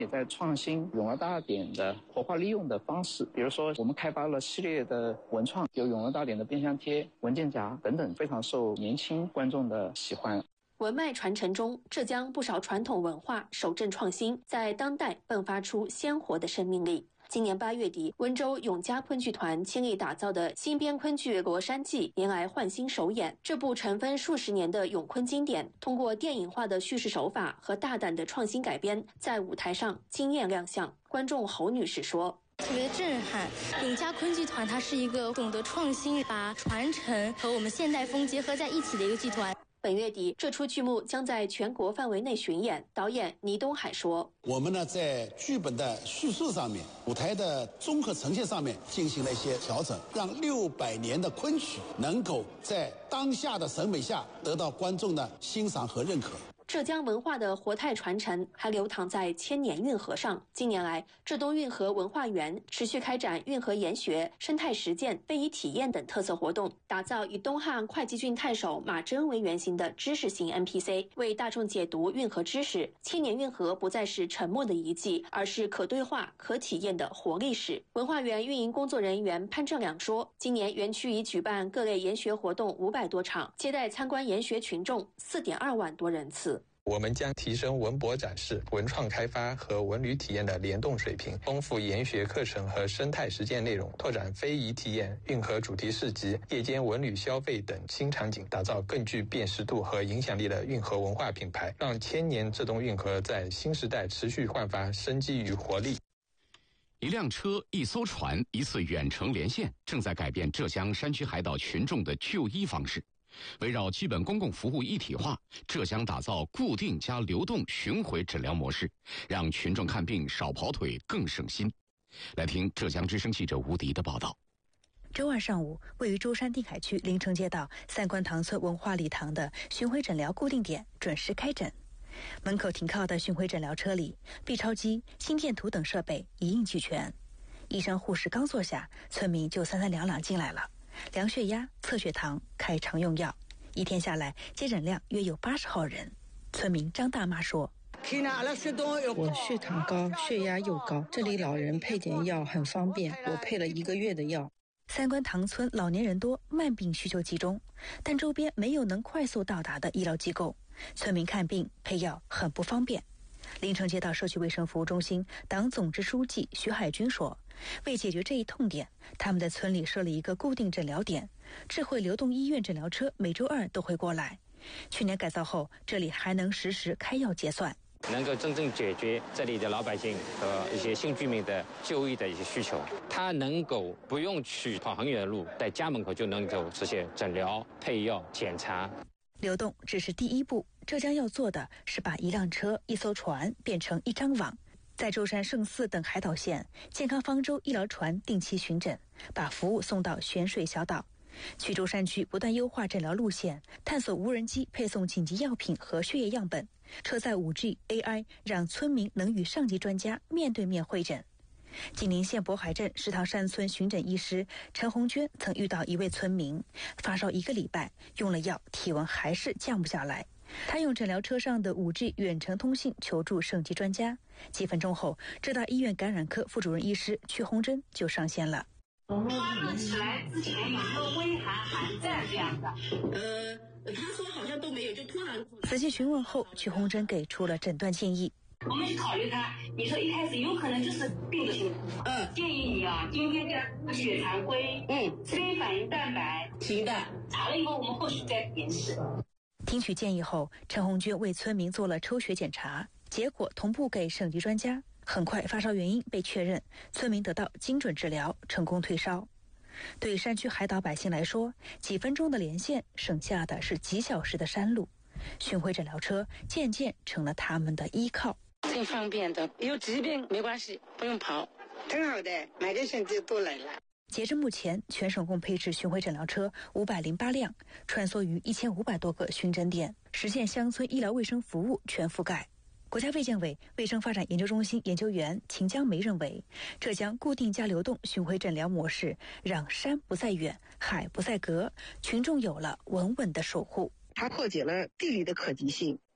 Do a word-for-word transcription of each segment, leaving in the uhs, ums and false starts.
也在创新永乐大典的活化利用的方式，比如说我们开发了系列的文创，有永乐大典的便箱贴、文件夹等等，非常受年轻观众的喜欢。 文脉传承中，浙江不少传统文化守正创新，在当代迸发出鲜活的生命力。今年八月底，温州永嘉昆剧团倾力打造的新编昆剧《罗山记》迎来焕新首演。这部尘封数十年的永昆经典，通过电影化的叙事手法和大胆的创新改编，在舞台上惊艳亮相。观众侯女士说：“ 特别震撼。永嘉昆剧团它是一个懂得创新、把传承和我们现代风结合在一起的一个剧团。” 本月底，这出剧目将在全国范围内巡演。导演倪东海说：“ 我们呢，在剧本的叙述上面、舞台的综合呈现上面进行了一些调整，让六百年的昆曲能够在当下的审美下得到观众的欣赏和认可。” 浙江文化的活态传承还流淌在千年运河上。近年来，浙东运河文化园持续开展运河研学、生态实践、非遗体验等特色活动，打造以东汉会稽郡太守马真为原型的知识型 N P C， 为大众解读运河知识。千年运河不再是沉默的遗迹，而是可对话、可体验的活历史。文化园运营工作人员潘正良说，今年园区已举办各类研学活动五百多场，接待参观研学群众四点二万多人次。 我们将提升文博展示、文创开发和文旅体验的联动水平，丰富研学课程和生态实践内容，拓展非遗体验、运河主题市集、夜间文旅消费等新场景，打造更具辨识度和影响力的运河文化品牌，让千年浙东运河在新时代持续焕发生机与活力。 一辆车、一艘船、一次远程连线，正在改变浙江山区海岛群众的就医方式。围绕基本公共服务一体化，浙江打造固定加流动巡回诊疗模式，让群众看病少跑腿更省心。来听浙江之声记者吴迪的报道。 周二上午，位于舟山定海区临城街道三官堂村文化礼堂的巡回诊疗固定点准时开诊。门口停靠的巡回诊疗车里，B 超机、心电图等设备一应俱全。医生护士刚坐下，村民就三三两两进来了，量血压、测血糖、开常用药。一天下来，接诊量约有八十号人。村民张大妈说：“ 我血糖高，血压又高，这里老人配点药很方便，我配了一个月的药。” 三官堂村老年人多，慢病需求集中，但周边没有能快速到达的医疗机构，村民看病配药很不方便。临城街道社区卫生服务中心党总支书记徐海军说，为解决这一痛点，他们的村里设了一个固定诊疗点，智慧流动医院诊疗车每周二都会过来。去年改造后，这里还能实时开药结算， 能够真正解决这里的老百姓和一些新居民的就医的一些需求。他能够不用去跑很远的路，在家门口就能够实现诊疗、配药、检查。 流动只是第一步，浙江要做的是把一辆车、一艘船变成一张网。在舟山、胜似等海岛县，健康方舟医疗船定期巡诊，把服务送到悬水小岛。衢州山区不断优化诊疗路线，探索无人机配送紧急药品和血液样本，车载 五 G A I 让村民能与上级专家面对面会诊。吉林县渤海镇石塘山村巡诊医师陈红娟曾遇到一位村民，发烧一个礼拜，用了药，体温还是降不下来。他用诊疗车上的 五 G 远程通信求助省级专家，几分钟后，浙大医院感染科副主任医师曲红珍就上线了。 发热起来之前有没有微寒、寒战这样的？呃，他说好像都没有，就突然。 仔细询问后，曲红珍给出了诊断建议。 我们去考虑它，你说一开始有可能就是病毒性，嗯，建议你啊，今天的血常规，嗯，吃点反应蛋白，行的。查了以后，我们后续再研视。 听取建议后，陈红军为村民做了抽血检查，结果同步给省级专家。很快，发烧原因被确认，村民得到精准治疗，成功退烧。对山区海岛百姓来说，几分钟的连线省下的是几小时的山路，巡回诊疗车渐渐成了他们的依靠。 挺方便的，有疾病没关系，不用跑，挺好的，每个省就都来了。 截至目前，全省共配置巡回诊疗车五百零八辆，穿梭于一千五百多个巡诊点，实现乡村医疗卫生服务全覆盖。国家卫健委卫生发展研究中心研究员秦江梅认为，浙江固定加流动巡回诊疗模式让山不再远，海不再隔，群众有了稳稳的守护。 它破解了地理的可及性，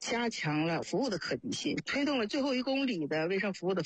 加强了服务的可及性，推动了最后一公里的卫生服务的